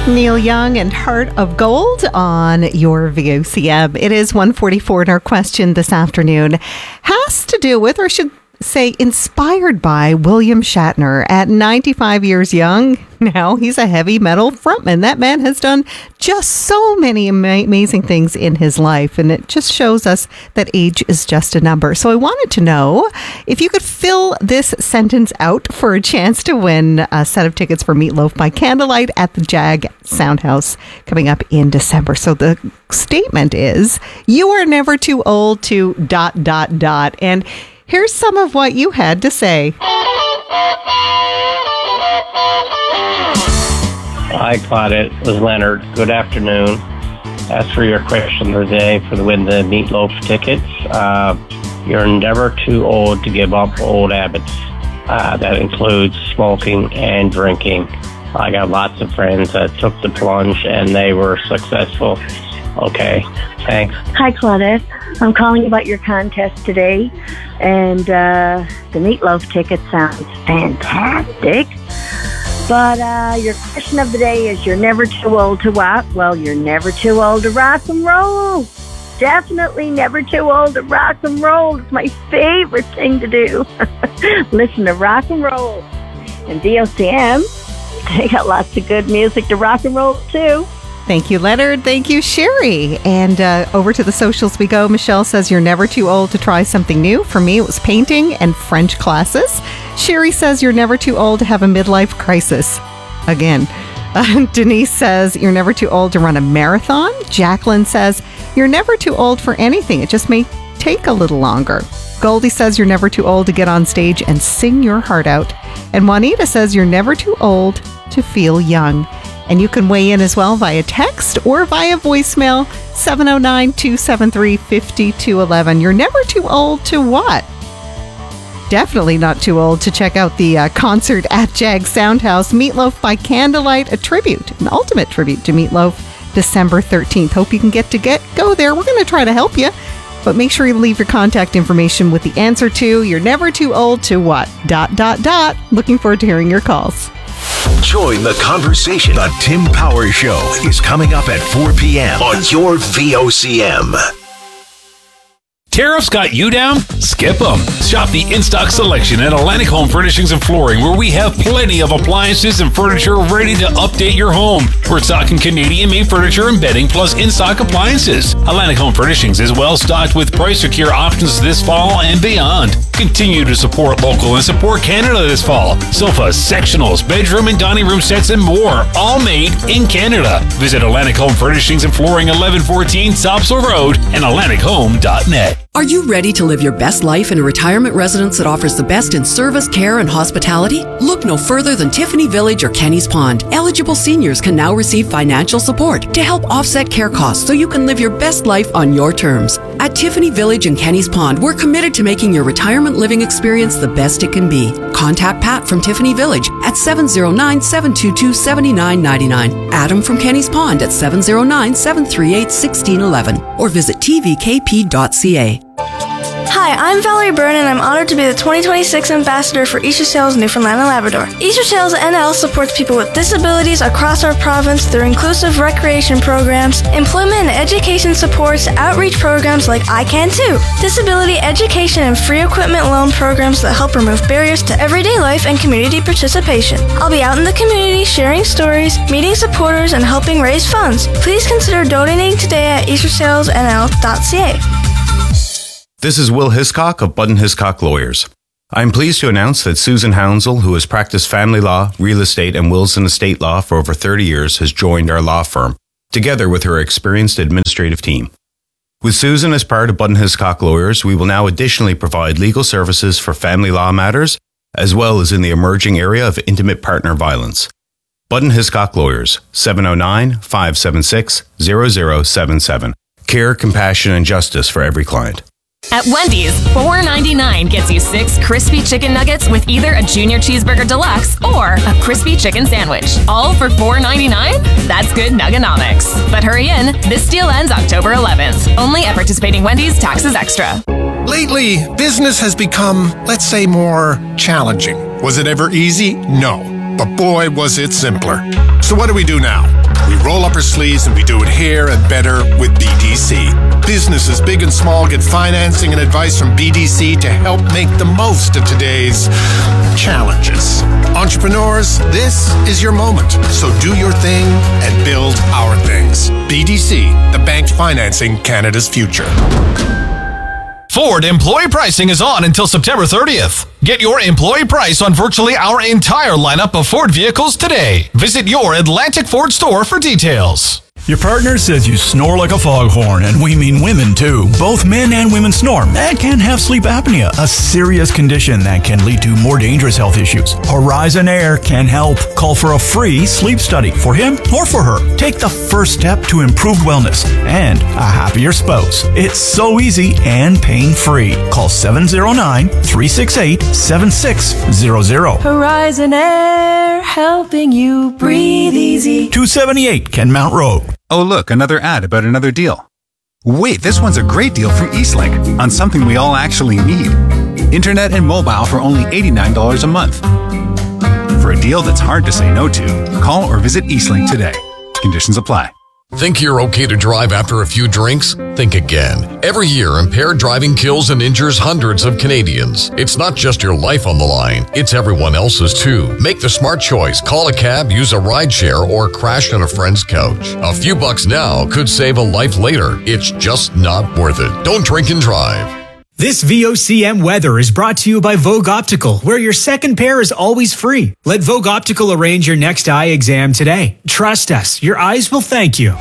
Neil Young and Heart of Gold on your VOCM. It is 1:44 and our question this afternoon has to do with, or should say inspired by, William Shatner. At 95 years young now, he's a heavy metal frontman. That man has done just so many amazing things in his life, and it just shows us that age is just a number. So I wanted to know if you could fill this sentence out for a chance to win a set of tickets for Meatloaf by Candlelight at the Jag Soundhouse coming up in December. So the statement is, you are never too old to ... And here's some of what you had to say. Hi, Claudette. It was Leonard. Good afternoon. As for your question of the day for the win the Meatloaf tickets, you're never too old to give up old habits. That includes smoking and drinking. I got lots of friends that took the plunge and they were successful. Okay, thanks. Hi, Claudette. I'm calling about your contest today, and the Meatloaf ticket sounds fantastic. But your question of the day is, you're never too old to what? Well, you're never too old to rock and roll. Definitely never too old to rock and roll. It's my favorite thing to do. Listen to rock and roll. And VOCM, they got lots of good music to rock and roll too. Thank you, Leonard. Thank you, Sherry. And over to the socials we go. Michelle says, you're never too old to try something new. For me, it was painting and French classes. Sherry says, you're never too old to have a midlife crisis. Again. Denise says, you're never too old to run a marathon. Jacqueline says, you're never too old for anything. It just may take a little longer. Goldie says, you're never too old to get on stage and sing your heart out. And Juanita says, you're never too old to feel young. And you can weigh in as well via text or via voicemail, 709-273-5211. You're never too old to what? Definitely not too old to check out the concert at Jag Soundhouse, Meatloaf by Candlelight, a tribute, an ultimate tribute to Meatloaf, December 13th. Hope you can go there. We're going to try to help you. But make sure you leave your contact information with the answer to, you're never too old to what? ... Looking forward to hearing your calls. Join the conversation. The Tim Power Show is coming up at 4 p.m. on your VOCM. Tariffs got you down? Skip them. Shop the in-stock selection at Atlantic Home Furnishings and Flooring, where we have plenty of appliances and furniture ready to update your home. We're stocking Canadian-made furniture and bedding, plus in-stock appliances. Atlantic Home Furnishings is well stocked with price-secure options this fall and beyond. Continue to support local and support Canada this fall. Sofas, sectionals, bedroom and dining room sets, and more, all made in Canada. Visit Atlantic Home Furnishings and Flooring, 1114 Topsail Road, and AtlanticHome.net. Are you ready to live your best life in a retirement residence that offers the best in service, care, and hospitality? Look no further than Tiffany Village or Kenny's Pond. Eligible seniors can now receive financial support to help offset care costs so you can live your best life on your terms. At Tiffany Village and Kenny's Pond, we're committed to making your retirement living experience the best it can be. Contact Pat from Tiffany Village at 709-722-7999. Adam from Kenny's Pond at 709-738-1611 or visit tvkp.ca. Hi, I'm Valerie Byrne, and I'm honored to be the 2026 Ambassador for Easter Sales Newfoundland and Labrador. Easter Sales NL supports people with disabilities across our province through inclusive recreation programs, employment and education supports, outreach programs like I Can Too, disability education and free equipment loan programs that help remove barriers to everyday life and community participation. I'll be out in the community sharing stories, meeting supporters, and helping raise funds. Please consider donating today at eastersalesnl.ca. This is Will Hiscock of Budden Hiscock Lawyers. I am pleased to announce that Susan Hounsell, who has practiced family law, real estate, and wills and estate law for over 30 years, has joined our law firm, together with her experienced administrative team. With Susan as part of Budden Hiscock Lawyers, we will now additionally provide legal services for family law matters, as well as in the emerging area of intimate partner violence. Budden Hiscock Lawyers, 709-576-0077. Care, compassion, and justice for every client. At Wendy's, $4.99 gets you 6 crispy chicken nuggets with either a Junior Cheeseburger Deluxe or a crispy chicken sandwich. All for $4.99? That's good nuggenomics. But hurry in, this deal ends October 11th. Only at participating Wendy's, taxes extra. Lately, business has become, let's say, more challenging. Was it ever easy? No. but boy, was it simpler. So what do we do now? We roll up our sleeves and we do it here and better with BDC. Businesses big and small get financing and advice from BDC to help make the most of today's challenges. Entrepreneurs, this is your moment. So do your thing and build our things. BDC, the bank financing Canada's future. Ford employee pricing is on until September 30th. Get your employee price on virtually our entire lineup of Ford vehicles today. Visit your Atlantic Ford store for details. Your partner says you snore like a foghorn, and we mean women too. Both men and women snore and can have sleep apnea, a serious condition that can lead to more dangerous health issues. Horizon Air can help. Call for a free sleep study for him or for her. Take the first step to improved wellness and a happier spouse. It's so easy and pain-free. Call 709-368-7600. Horizon Air, helping you breathe easy. 278 Kenmount Road. Oh, look, another ad about another deal. Wait, this one's a great deal from Eastlink on something we all actually need. Internet and mobile for only $89 a month. For a deal that's hard to say no to, call or visit Eastlink today. Conditions apply. Think you're okay to drive after a few drinks? Think again. Every year, impaired driving kills and injures hundreds of Canadians. It's not just your life on the line, it's everyone else's too. Make the smart choice. Call a cab, use a rideshare, or crash on a friend's couch. A few bucks now could save a life later. It's just not worth it. Don't drink and drive. This VOCM weather is brought to you by Vogue Optical, where your second pair is always free. Let Vogue Optical arrange your next eye exam today. Trust us, your eyes will thank you.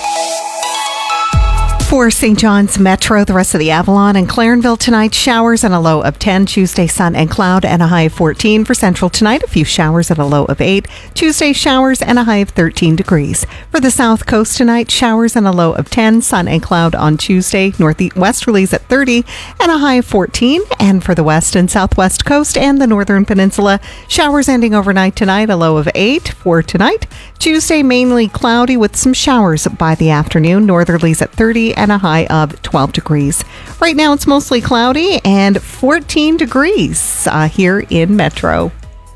For St. John's Metro, the rest of the Avalon and Clarenville tonight, showers and a low of 10. Tuesday, sun and cloud and a high of 14. For Central tonight, a few showers and a low of 8. Tuesday, showers and a high of 13 degrees. For the South Coast tonight, showers and a low of 10. Sun and cloud on Tuesday. Northwesterlies at 30 and a high of 14. And for the West and Southwest Coast and the Northern Peninsula, showers ending overnight tonight, a low of 8. For tonight, Tuesday, mainly cloudy with some showers by the afternoon. Northerlies at 30 and a high of 12 degrees. Right now it's mostly cloudy and 14 degrees here in Metro.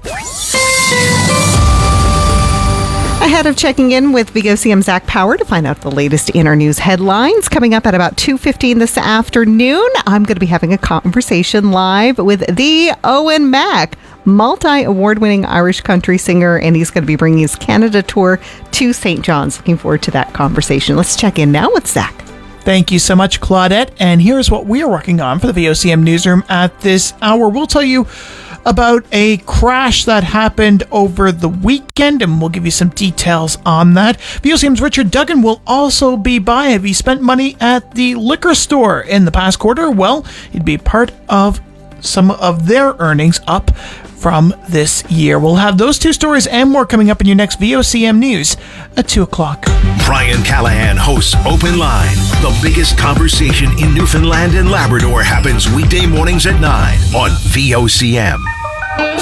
Ahead of checking in with VOCM Zach Power to find out the latest in our news headlines, coming up at about 2:15 this afternoon, I'm going to be having a conversation live with the Owen Mack, multi-award-winning Irish country singer, and he's going to be bringing his Canada tour to St. John's. Looking forward to that conversation. Let's check in now with Zach. Thank you so much, Claudette. And here's what we are working on for the VOCM Newsroom at this hour. We'll tell you about a crash that happened over the weekend, and we'll give you some details on that. VOCM's Richard Duggan will also be by. Have you spent money at the liquor store in the past quarter? Well, it'd be part of some of their earnings up from this year. We'll have those two stories and more coming up in your next VOCM News at 2 o'clock. Brian Callahan hosts Open Line. The biggest conversation in Newfoundland and Labrador happens weekday mornings at 9 on VOCM.